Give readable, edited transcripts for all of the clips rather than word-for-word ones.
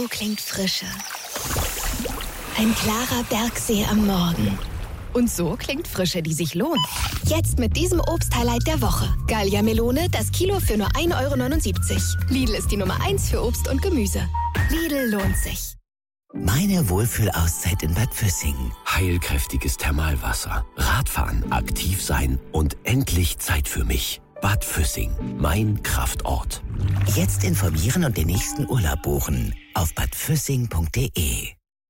So klingt Frische. Ein klarer Bergsee am Morgen. Und so klingt Frische, die sich lohnt. Jetzt mit diesem Obst-Highlight der Woche. Gallia Melone, das Kilo für nur 1,79 €. Lidl ist die Nummer 1 für Obst und Gemüse. Lidl lohnt sich. Meine Wohlfühlauszeit in Bad Füssing. Heilkräftiges Thermalwasser, Radfahren, aktiv sein und endlich Zeit für mich. Bad Füssing, mein Kraftort. Jetzt informieren und den nächsten Urlaub buchen auf badfüssing.de.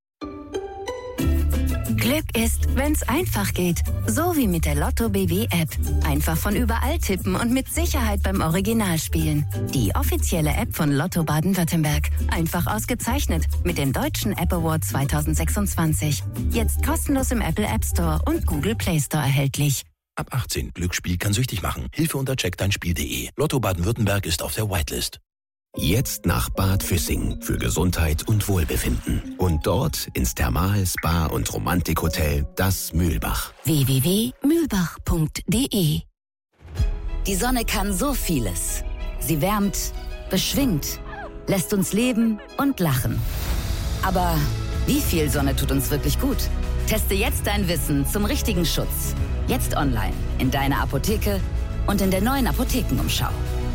Glück ist, wenn's einfach geht. So wie mit der Lotto BW-App. Einfach von überall tippen und mit Sicherheit beim Original spielen. Die offizielle App von Lotto Baden-Württemberg. Einfach ausgezeichnet mit dem Deutschen App Award 2026. Jetzt kostenlos im Apple App Store und Google Play Store erhältlich. Ab 18. Glücksspiel kann süchtig machen. Hilfe unter checkdeinspiel.de. Lotto Baden-Württemberg ist auf der Whitelist. Jetzt nach Bad Füssing für Gesundheit und Wohlbefinden. Und dort ins Thermal-, Spa- und Romantikhotel Das Mühlbach. www.mühlbach.de. Die Sonne kann so vieles. Sie wärmt, beschwingt, lässt uns leben und lachen. Aber wie viel Sonne tut uns wirklich gut? Teste jetzt dein Wissen zum richtigen Schutz. Jetzt online, in deiner Apotheke und in der neuen Apothekenumschau.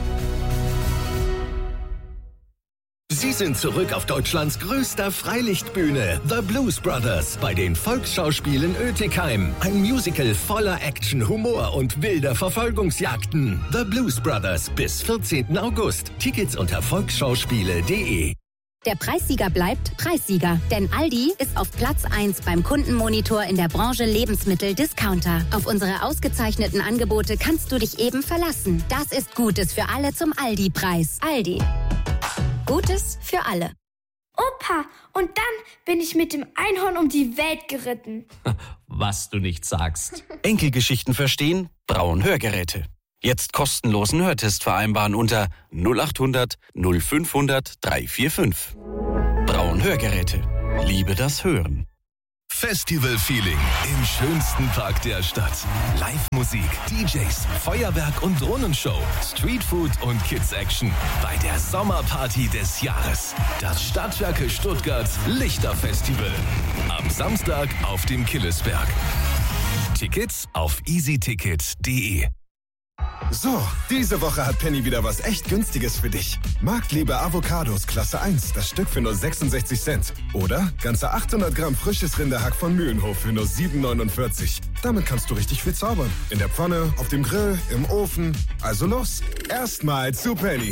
Sie sind zurück auf Deutschlands größter Freilichtbühne, The Blues Brothers, bei den Volksschauspielen Oetikheim. Ein Musical voller Action, Humor und wilder Verfolgungsjagden. The Blues Brothers bis 14. August. Tickets unter volksschauspiele.de. Der Preissieger bleibt Preissieger, denn Aldi ist auf Platz 1 beim Kundenmonitor in der Branche Lebensmittel-Discounter. Auf unsere ausgezeichneten Angebote kannst du dich eben verlassen. Das ist Gutes für alle zum Aldi-Preis. Aldi. Gutes für alle. Opa, und dann bin ich mit dem Einhorn um die Welt geritten. Was du nicht sagst. Enkelgeschichten verstehen? Braun Hörgeräte. Jetzt kostenlosen Hörtest vereinbaren unter 0800 0500 345. Braun Hörgeräte. Liebe das Hören. Festival-Feeling im schönsten Park der Stadt. Live-Musik, DJs, Feuerwerk und Drohnenshow, Streetfood und Kids-Action bei der Sommerparty des Jahres. Das Stadtwerke Stuttgart Lichterfestival. Am Samstag auf dem Killesberg. Tickets auf easyticket.de. So, diese Woche hat Penny wieder was echt Günstiges für dich. Marktliebe Avocados Klasse 1, das Stück für nur 66 Cent. Oder ganze 800 Gramm frisches Rinderhack von Mühlenhof für nur 7,49. Damit kannst du richtig viel zaubern. In der Pfanne, auf dem Grill, im Ofen. Also los, erstmal zu Penny.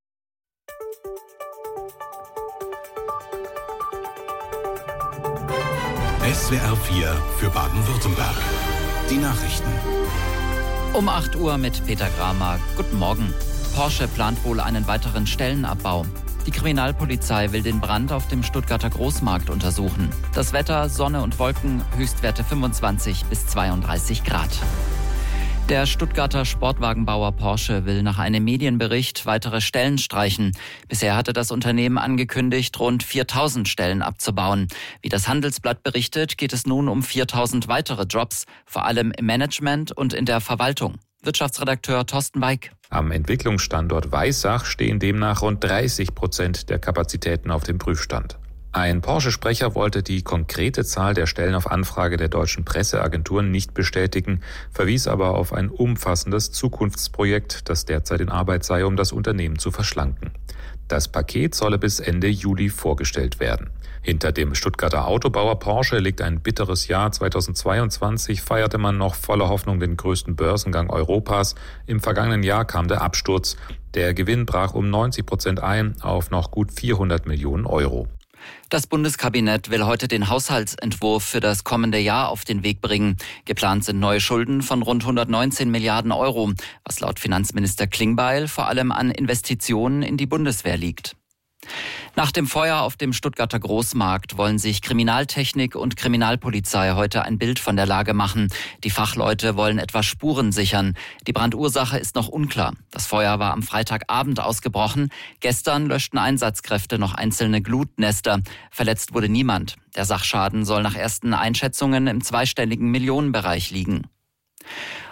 SWR 4 für Baden-Württemberg. Die Nachrichten. Um 8 Uhr mit Peter Gramer. Guten Morgen. Porsche plant wohl einen weiteren Stellenabbau. Die Kriminalpolizei will den Brand auf dem Stuttgarter Großmarkt untersuchen. Das Wetter, Sonne und Wolken, Höchstwerte 25 bis 32 Grad. Der Stuttgarter Sportwagenbauer Porsche will nach einem Medienbericht weitere Stellen streichen. Bisher hatte das Unternehmen angekündigt, rund 4.000 Stellen abzubauen. Wie das Handelsblatt berichtet, geht es nun um 4.000 weitere Jobs, vor allem im Management und in der Verwaltung. Wirtschaftsredakteur Thorsten Weig. Am Entwicklungsstandort Weissach stehen demnach rund 30% der Kapazitäten auf dem Prüfstand. Ein Porsche-Sprecher wollte die konkrete Zahl der Stellen auf Anfrage der deutschen Presseagenturen nicht bestätigen, verwies aber auf ein umfassendes Zukunftsprojekt, das derzeit in Arbeit sei, um das Unternehmen zu verschlanken. Das Paket solle bis Ende Juli vorgestellt werden. Hinter dem Stuttgarter Autobauer Porsche liegt ein bitteres Jahr. 2022 feierte man noch voller Hoffnung den größten Börsengang Europas. Im vergangenen Jahr kam der Absturz. Der Gewinn brach um 90% ein auf noch gut 400 Millionen Euro. Das Bundeskabinett will heute den Haushaltsentwurf für das kommende Jahr auf den Weg bringen. Geplant sind neue Schulden von rund 119 Milliarden Euro, was laut Finanzminister Klingbeil vor allem an Investitionen in die Bundeswehr liegt. Nach dem Feuer auf dem Stuttgarter Großmarkt wollen sich Kriminaltechnik und Kriminalpolizei heute ein Bild von der Lage machen. Die Fachleute wollen etwa Spuren sichern. Die Brandursache ist noch unklar. Das Feuer war am Freitagabend ausgebrochen. Gestern löschten Einsatzkräfte noch einzelne Glutnester. Verletzt wurde niemand. Der Sachschaden soll nach ersten Einschätzungen im zweistelligen Millionenbereich liegen.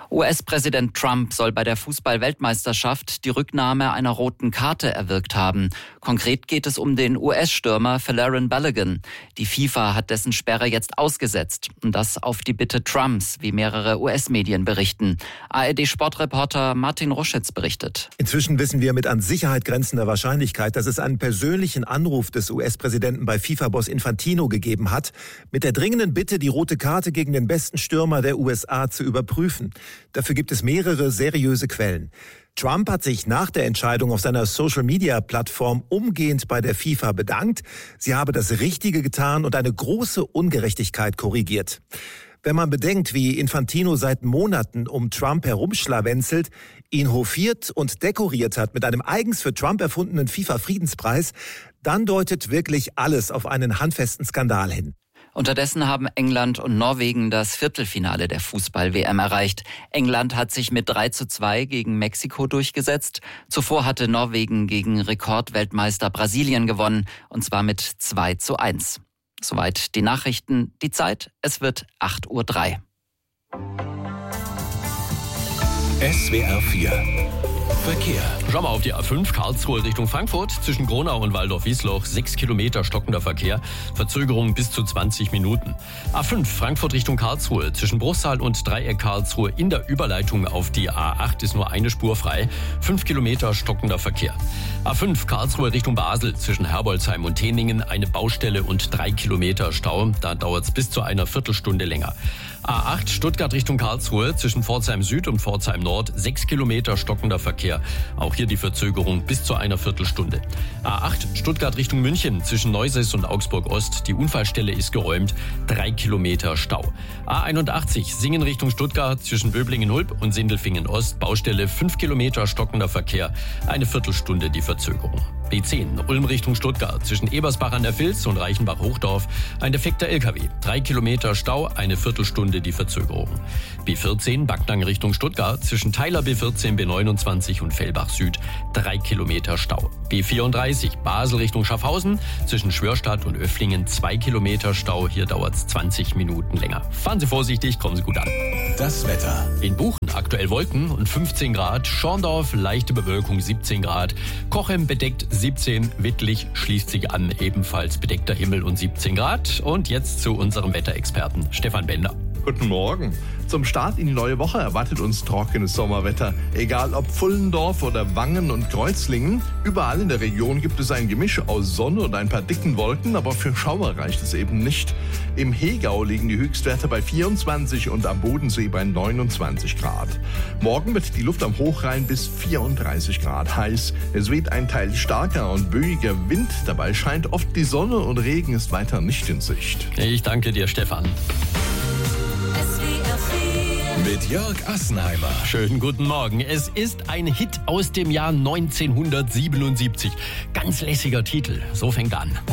US-Präsident Trump soll bei der Fußball-Weltmeisterschaft die Rücknahme einer roten Karte erwirkt haben. Konkret geht es um den US-Stürmer Folarin Balogun. Die FIFA hat dessen Sperre jetzt ausgesetzt. Und das auf die Bitte Trumps, wie mehrere US-Medien berichten. ARD-Sportreporter Martin Ruschitz berichtet. Inzwischen wissen wir mit an Sicherheit grenzender Wahrscheinlichkeit, dass es einen persönlichen Anruf des US-Präsidenten bei FIFA-Boss Infantino gegeben hat, mit der dringenden Bitte, die rote Karte gegen den besten Stürmer der USA zu überprüfen. Dafür gibt es mehrere seriöse Quellen. Trump hat sich nach der Entscheidung auf seiner Social-Media-Plattform umgehend bei der FIFA bedankt. Sie habe das Richtige getan und eine große Ungerechtigkeit korrigiert. Wenn man bedenkt, wie Infantino seit Monaten um Trump herumschlawenzelt, ihn hofiert und dekoriert hat mit einem eigens für Trump erfundenen FIFA-Friedenspreis, dann deutet wirklich alles auf einen handfesten Skandal hin. Unterdessen haben England und Norwegen das Viertelfinale der Fußball-WM erreicht. England hat sich mit 3:2 gegen Mexiko durchgesetzt. Zuvor hatte Norwegen gegen Rekordweltmeister Brasilien gewonnen, und zwar mit 2:1. Soweit die Nachrichten. Die Zeit, es wird 8:03 Uhr. SWR 4 Verkehr. Schauen wir auf die A5 Karlsruhe Richtung Frankfurt. Zwischen Gronau und Waldorf-Wiesloch 6 Kilometer stockender Verkehr. Verzögerung bis zu 20 Minuten. A5 Frankfurt Richtung Karlsruhe. Zwischen Bruchsal und Dreieck Karlsruhe in der Überleitung auf die A8 ist nur eine Spur frei. 5 Kilometer stockender Verkehr. A5 Karlsruhe Richtung Basel. Zwischen Herbolzheim und Teningen eine Baustelle und 3 Kilometer Stau. Da dauert es bis zu einer Viertelstunde länger. A8 Stuttgart Richtung Karlsruhe. Zwischen Pforzheim Süd und Pforzheim Nord 6 Kilometer stockender Verkehr. Auch hier die Verzögerung bis zu einer Viertelstunde. A8 Stuttgart Richtung München. Zwischen Neuses und Augsburg Ost. Die Unfallstelle ist geräumt. 3 Kilometer Stau. A81 Singen Richtung Stuttgart. Zwischen Böblingen-Hulb und Sindelfingen Ost. Baustelle 5 Kilometer stockender Verkehr. Eine Viertelstunde die Verzögerung. B10 Ulm Richtung Stuttgart. Zwischen Ebersbach an der Vils und Reichenbach-Hochdorf ein defekter LKW. 3 Kilometer Stau, eine Viertelstunde die Verzögerung. B14 Backnang Richtung Stuttgart. Zwischen Theiler B14, B29 und Fellbach Süd 3 Kilometer Stau. B34 Basel Richtung Schaffhausen. Zwischen Schwörstadt und Öfflingen 2 Kilometer Stau. Hier dauert es 20 Minuten länger. Fahren Sie vorsichtig, kommen Sie gut an. Das Wetter. In Buchen aktuell Wolken und 15 Grad. Schorndorf leichte Bewölkung 17 Grad. Cochem bedeckt 17, Wittlich schließt sich an, ebenfalls bedeckter Himmel und 17 Grad. Und jetzt zu unserem Wetterexperten Stefan Bender. Guten Morgen. Zum Start in die neue Woche erwartet uns trockenes Sommerwetter. Egal ob Pfullendorf oder Wangen und Kreuzlingen, überall in der Region gibt es ein Gemisch aus Sonne und ein paar dicken Wolken, aber für Schauer reicht es eben nicht. Im Hegau liegen die Höchstwerte bei 24 und am Bodensee bei 29 Grad. Morgen wird die Luft am Hochrhein bis 34 Grad heiß. Es weht ein Teil starker und böiger Wind, dabei scheint oft die Sonne und Regen ist weiter nicht in Sicht. Ich danke dir, Stefan. Mit Jörg Assenheimer. Schönen guten Morgen. Es ist ein Hit aus dem Jahr 1977. Ganz lässiger Titel. So fängt er an.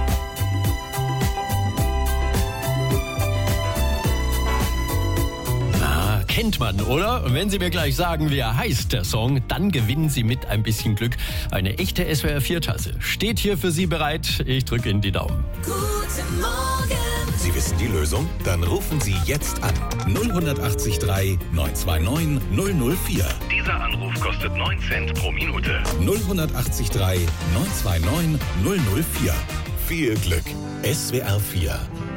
Kennt man, oder? Und wenn Sie mir gleich sagen, wie er heißt, der Song, dann gewinnen Sie mit ein bisschen Glück eine echte SWR-4-Tasse. Steht hier für Sie bereit. Ich drücke Ihnen die Daumen. Guten Morgen. Sie wissen die Lösung? Dann rufen Sie jetzt an. 0183 929 004. Dieser Anruf kostet 9 Cent pro Minute. 0183 929 004. Viel Glück. SWR 4.